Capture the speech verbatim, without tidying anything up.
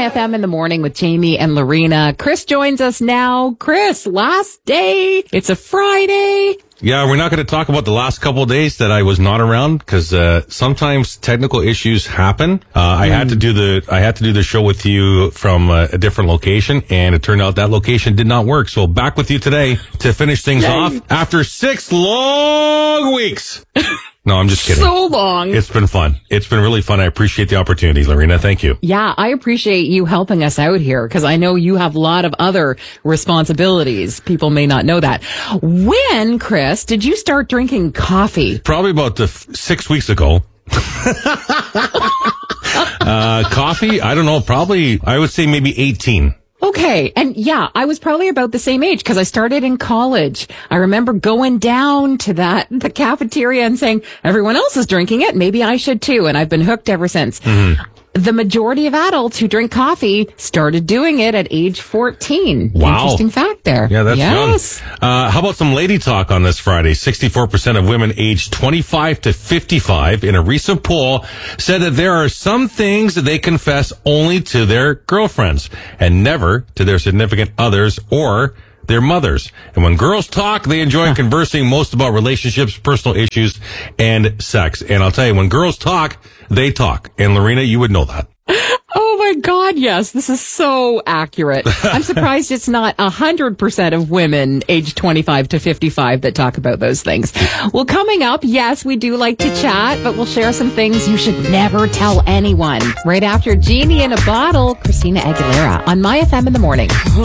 My F M in the morning with Jamie and Lorena. Chris joins us now. Chris, last day. It's a Friday. Yeah, we're not going to talk about the last couple of days that I was not around because uh, sometimes technical issues happen. Uh, I mm. had to do the I had to do the show with you from uh, a different location, and it turned out that location did not work. So back with you today to finish things Yay. off after six long weeks. No, I'm just kidding. So long. It's been fun. It's been really fun. I appreciate the opportunity, Lorena. Thank you. Yeah, I appreciate you helping us out here because I know you have a lot of other responsibilities. People may not know that. When, Chris, did you start drinking coffee? Probably about the f- six weeks ago. uh, coffee? I don't know. Probably, I would say maybe eighteen. Okay. And yeah, I was probably about the same age because I started in college. I remember going down to that, the cafeteria and saying, everyone else is drinking it. Maybe I should too. And I've been hooked ever since. Mm-hmm. The majority of adults who drink coffee started doing it at age fourteen. Wow. Interesting fact there. Yeah, that's yes. young. Uh, how about some lady talk on this Friday? sixty-four percent of women aged twenty-five to fifty-five in a recent poll said that there are some things that they confess only to their girlfriends and never to their significant others or their mothers. And when girls talk, they enjoy huh. conversing most about relationships, personal issues, and sex. And I'll tell you, when girls talk, they talk. And Lorena, you would know that. Oh my God, yes. This is so accurate. I'm surprised it's not one hundred percent of women aged twenty-five to fifty-five that talk about those things. Well, coming up, yes, we do like to chat, but we'll share some things you should never tell anyone. Right after Genie in a Bottle, Christina Aguilera on My F M in the morning.